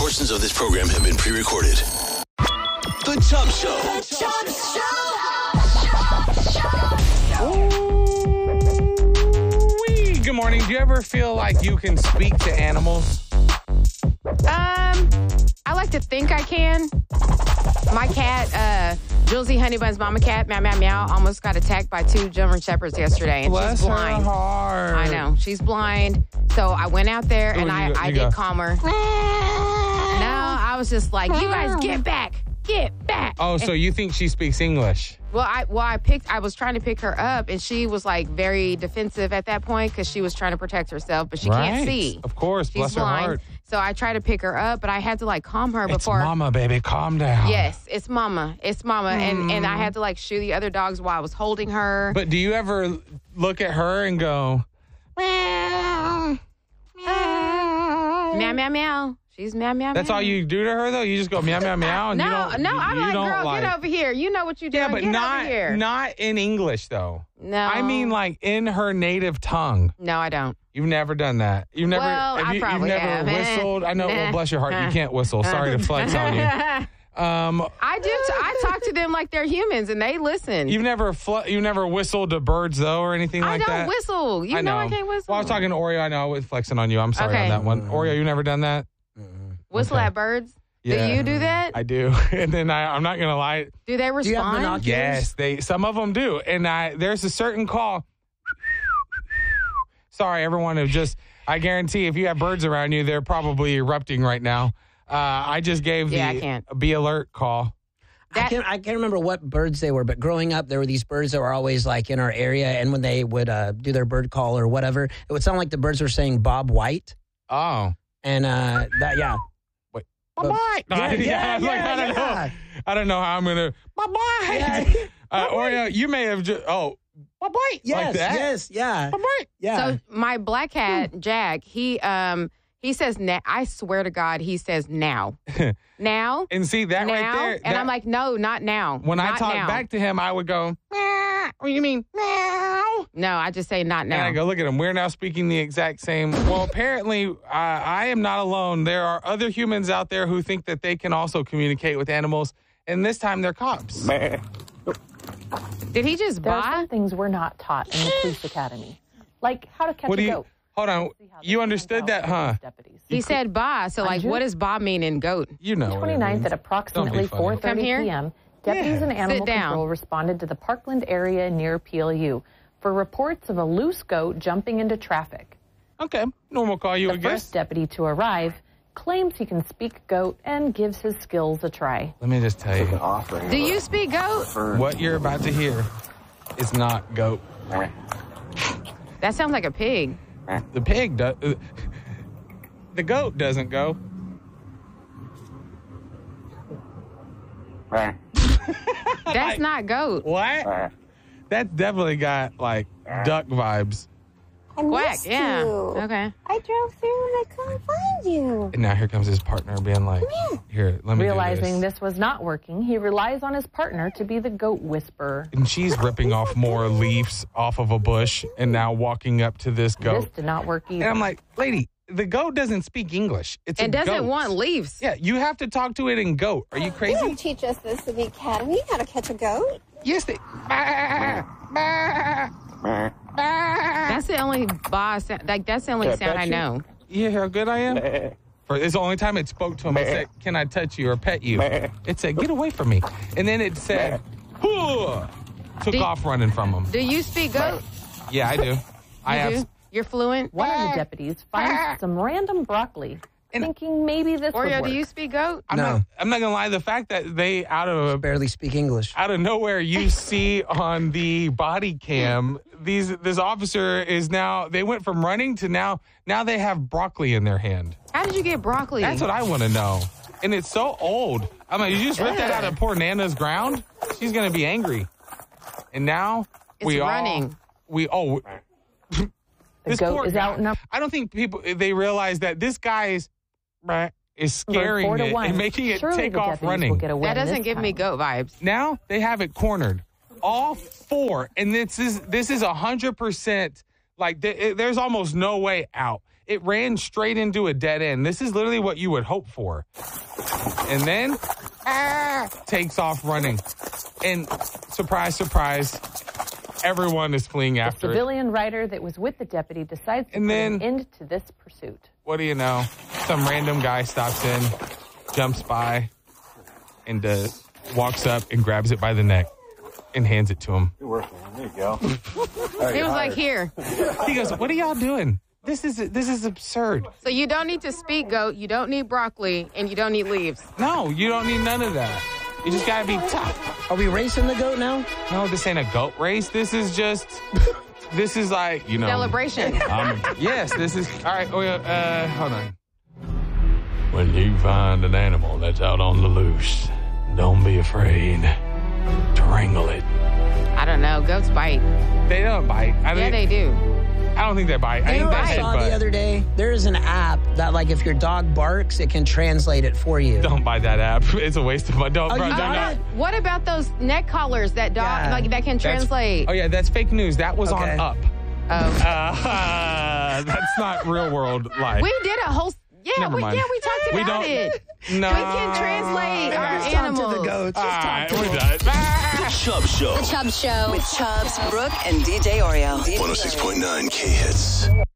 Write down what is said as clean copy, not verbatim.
Portions of this program have been pre-recorded. The Chubb Show. The Chubb Ooh-wee. Good morning. Do you ever feel like you can speak to animals? I like to think I can. My cat, Julesy Honeybun's mama cat, Meow Meow Meow, almost got attacked by 2 German Shepherds yesterday. And Bless she's blind. her heart. I know. She's blind. So I went out there and I did calm her. No, I was just like, you guys get back. Get back. Oh, so you think she speaks English? Well, I was trying to pick her up, and she was like very defensive at that point because she was trying to protect herself, but she can't see. Of course, She's bless blind. her heart. So I tried to pick her up, but I had to like calm her before. It's mama, baby, calm down. Yes, it's mama. It's mama. And I had to like shoo the other dogs while I was holding her. But do you ever look at her and go, meow, meow, Meow, meow, meow. She's meow, meow, That's meow. all you do to her, though? You just go meow, meow, meow? And No, you don't, I'm you like, don't girl, get over here. You know what you're doing. Yeah, but get over here. not in English, though. No. I mean, like, in her native tongue. No, I don't. You've never done that. You've never. Well, I probably you've never have. whistled. I know. Well, bless your heart, you can't whistle. Sorry to flex on you. I do. I talk to them like they're humans, and they listen. You've never whistled to birds though, or anything like that. I don't whistle. You know I can't whistle. Well, I was talking to Oreo. I know I was flexing on you. I'm sorry on that one. Oreo, you never done that? Whistle at birds. Yeah. Do you do that? I do. And then I'm not gonna lie. Do they respond? Do you have binoculars? Yes, some of them do. And there's a certain call. Sorry, everyone who I guarantee if you have birds around you, they're probably erupting right now. I just gave the Be Alert call. I can't remember what birds they were, but growing up, there were these birds that were always like in our area, and when they would do their bird call or whatever, it would sound like the birds were saying Bob White. Oh. And Wait. Bye-bye. I don't know. I don't know how I'm going to. Bye-bye. Oreo, you may have just. Oh. Bye-bye. Yes, like that? yes, yeah. Bye-bye. Yeah. So my black cat, Jack, he says, I swear to God, he says now. Now. And see, that now? right there. And I'm like, no, not now. When I talk back to him, I would go, meow. What do you mean, meow? No, I just say not now. And I go, look at him. We're now speaking the exact same. Well, apparently, I am not alone. There are other humans out there who think that they can also communicate with animals. And this time, they're cops. Did he just There are buy? some things we're not taught in the police academy, like how to catch a goat. Hold on. You understood that, huh? He said ba. So, like, what does ba mean in goat? You know. 29th at approximately 4:30 p.m., deputies and animal control responded to the Parkland area near PLU for reports of a loose goat jumping into traffic. Okay. Normal call, you would guess. The guess. first deputy to arrive claims he can speak goat and gives his skills a try. Let me just tell you. Do you speak goat? What you're about to hear is not goat. That sounds like a pig. The pig does. The goat doesn't go. That's not goat. What? That's definitely got like duck vibes. Quack, yeah. Okay. I drove through and I couldn't find you. And now here comes his partner being like, here, let me Realizing do this was not working, he relies on his partner to be the goat whisperer. And she's ripping off more leaves off of a bush and now walking up to this goat. This did not work either. And I'm like, lady, the goat doesn't speak English. It doesn't want leaves. Yeah, you have to talk to it in goat. Are you crazy? They don't teach us this in the academy. How to catch a goat. Yes, they. That's the only ba sound. Like that's the only sound I know. You hear how good I am? It's the only time it spoke to him. It said, "Can I touch you or pet you?" It said, "Get away from me." And then it said, "Took off running from him." Do you speak goat? Yeah, I do. You do? You're fluent? One of the deputies finds some random broccoli, thinking maybe this would Oreo, work. do you speak goat? I'm not going to lie. The fact that they barely speak English. Out of nowhere, you see on the body cam, this officer is now, they went from running to now they have broccoli in their hand. How did you get broccoli? That's what I want to know. And it's so old. I mean, you just ripped that out of poor Nana's ground? She's going to be angry. And now it's running. The goat is outnumbered. I don't think they realize that this guy is scaring it and making it take off running. That doesn't give me goat vibes. Now they have it cornered. All four. And this is 100%, like, there's almost no way out. it ran straight into a dead end. This is literally what you would hope for. And then takes off running. And surprise, surprise, everyone is fleeing after it. The civilian rider that was with the deputy decides to put an end to this pursuit. What do you know? Some random guy stops in, jumps by, and walks up and grabs it by the neck and hands it to him. Good work, man. There you go. He was like, here. He goes, what are y'all doing? This is absurd. So you don't need to speak, goat. You don't need broccoli, and you don't need leaves. No, you don't need none of that. You just got to be tough. Are we racing the goat now? No, this ain't a goat race. This is just, this is like, you know. Celebration. Yes, this is, all right, hold on. When you find an animal that's out on the loose, don't be afraid to wrangle it. I don't know. Goats bite. They don't bite. Yeah, they do. I don't think they bite. You know what I saw the other day? There is an app that, like, if your dog barks, it can translate it for you. Don't buy that app. It's a waste of money. Don't, bro, got it? What about those neck collars that that can translate? Oh, yeah, that's fake news. That was Okay. on Up. Oh. That's not real world life. We did a whole... Never mind. we talked about it. No. We can translate our Just animals. talk to the goats. Just All talk right, to we're them. done. The Chubb Show. The Chubb Show. With Chubbs, Brooke, and DJ Oreo. 106.9 K-Hits.